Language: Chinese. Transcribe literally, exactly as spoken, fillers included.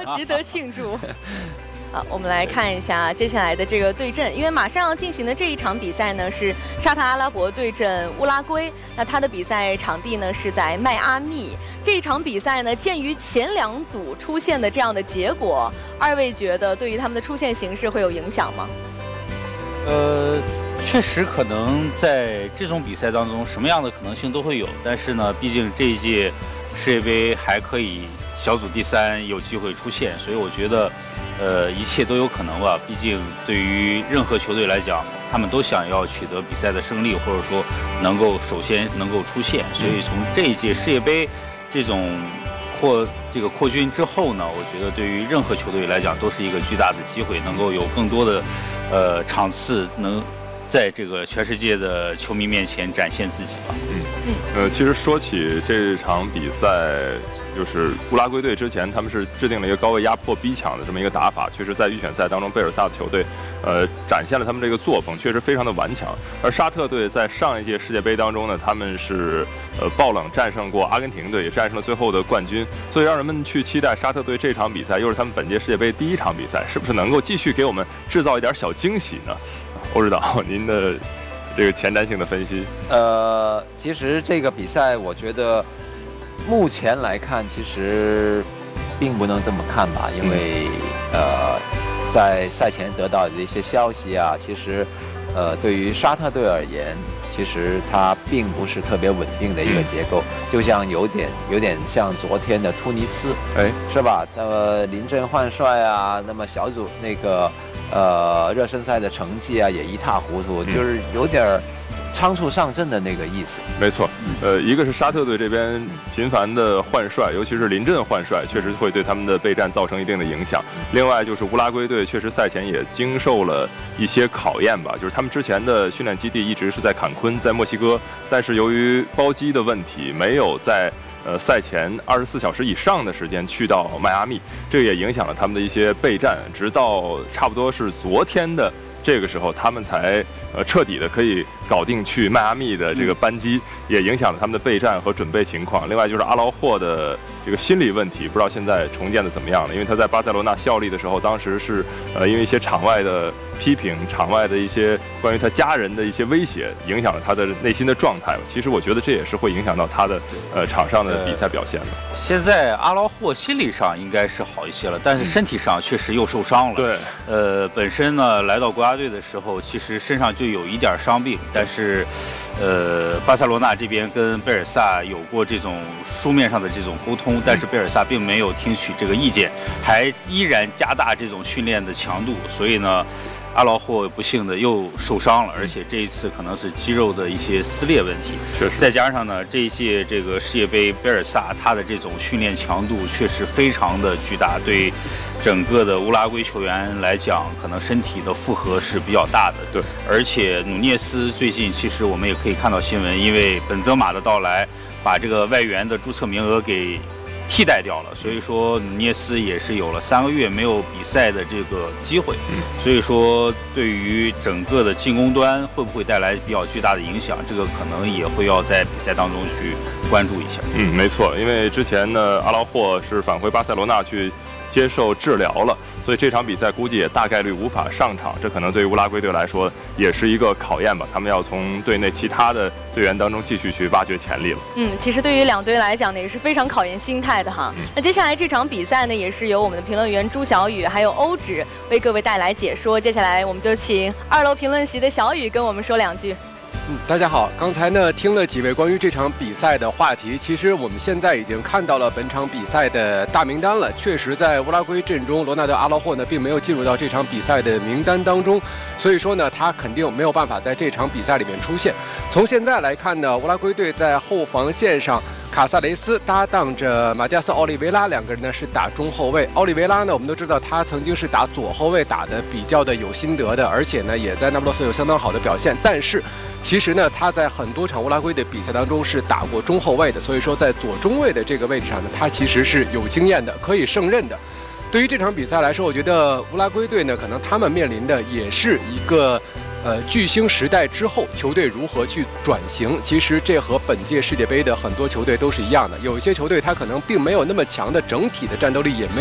值得庆祝。好，我们来看一下接下来的这个对阵，因为马上要进行的这一场比赛呢是沙特阿拉伯对阵乌拉圭，那它的比赛场地呢是在迈阿密。这一场比赛呢，鉴于前两组出现的这样的结果，二位觉得对于他们的出线形势会有影响吗？ 呃，确实可能在这种比赛当中，什么样的可能性都会有，但是呢，毕竟这一届世界杯还可以小组第三有机会出线，所以我觉得。呃，一切都有可能吧。毕竟对于任何球队来讲，他们都想要取得比赛的胜利，或者说能够首先能够出线。所以从这一届世界杯这种扩这个扩军之后呢，我觉得对于任何球队来讲都是一个巨大的机会，能够有更多的呃场次能在这个全世界的球迷面前展现自己吧。 嗯嗯。呃，其实说起这场比赛。就是乌拉圭队之前他们是制定了一个高位压迫逼抢的这么一个打法，确实在预选赛当中贝尔萨的球队，呃，展现了他们这个作风，确实非常的顽强。而沙特队在上一届世界杯当中呢，他们是呃爆冷战胜过阿根廷队，也战胜了最后的冠军，所以让人们去期待沙特队这场比赛又是他们本届世界杯第一场比赛，是不是能够继续给我们制造一点小惊喜呢？欧指导，您的这个前瞻性的分析。 呃，其实这个比赛我觉得。目前来看，其实并不能这么看吧，因为呃，在赛前得到的一些消息啊，其实呃，对于沙特队而言，其实它并不是特别稳定的一个结构，就像有点有点像昨天的突尼斯，哎，是吧？呃，临阵换帅啊，那么小组那个呃热身赛的成绩啊，也一塌糊涂，就是有点。仓促上阵的那个意思， 没错。呃，一个是沙特队这边频繁的换帅，尤其是临阵换帅，确实会对他们的备战造成一定的影响。另外就是乌拉圭队确实赛前也经受了一些考验吧，就是他们之前的训练基地一直是在坎昆，在墨西哥，但是由于包机的问题，没有在呃赛前二十四小时以上的时间去到迈阿密，这个也影响了他们的一些备战，直到差不多是昨天的。这个时候，他们才呃彻底的可以搞定去迈阿密的这个班机，也影响了他们的备战和准备情况。另外就是阿劳霍的这个心理问题，不知道现在重建的怎么样了？因为他在巴塞罗那效力的时候，当时是呃因为一些场外的批评、场外的一些关于他家人的一些威胁，影响了他的内心的状态。其实我觉得这也是会影响到他的呃场上的比赛表现的。 现在阿劳霍心理上应该是好一些了，但是身体上确实又受伤了。 对， 呃，本身呢来到国家队的时候，其实身上就有一点伤病，但是，呃，巴塞罗那这边跟贝尔萨有过这种书面上的这种沟通，但是贝尔萨并没有听取这个意见，还依然加大这种训练的强度，所以呢。阿劳霍不幸的又受伤了，而且这一次可能是肌肉的一些撕裂问题。 确实， 再加上呢，这一届这个世界杯，贝尔萨他的这种训练强度确实非常的巨大，对整个的乌拉圭球员来讲，可能身体的负荷是比较大的。 对， 而且努涅斯最近其实我们也可以看到新闻，因为本泽马的到来，把这个外援的注册名额给。替代掉了，所以说努涅斯也是有了三个月没有比赛的这个机会，嗯，所以说对于整个的进攻端会不会带来比较巨大的影响，这个可能也会要在比赛当中去关注一下。 嗯，没错，因为之前呢，阿劳霍是返回巴塞罗那去接受治疗了，所以这场比赛估计也大概率无法上场，这可能对于乌拉圭队来说也是一个考验吧，他们要从队内其他的队员当中继续去挖掘潜力了。 嗯，其实对于两队来讲呢，也是非常考验心态的哈。嗯、那接下来这场比赛呢，也是由我们的评论员朱小雨还有欧指为各位带来解说。接下来我们就请二楼评论席的小雨跟我们说两句。 嗯，大家好，刚才呢听了几位关于这场比赛的话题，其实我们现在已经看到了本场比赛的大名单了。确实，在乌拉圭阵中，罗纳德·阿劳霍呢并没有进入到这场比赛的名单当中，所以说呢，他肯定没有办法在这场比赛里面出现。从现在来看呢，乌拉圭队在后防线上。卡萨雷斯搭档着马蒂亚斯·奥利维拉，两个人呢是打中后卫。奥利维拉呢，我们都知道他曾经是打左后卫，打得比较的有心得的，而且呢也在那不勒斯有相当好的表现。但是其实呢，他在很多场乌拉圭的比赛当中是打过中后卫的，所以说在左中卫的这个位置上呢，他其实是有经验的，可以胜任的。对于这场比赛来说，我觉得乌拉圭队呢，可能他们面临的也是一个。呃，巨星时代之后，球队如何去转型？其实这和本届世界杯的很多球队都是一样的。有一些球队他可能并没有那么强的整体的战斗力，也没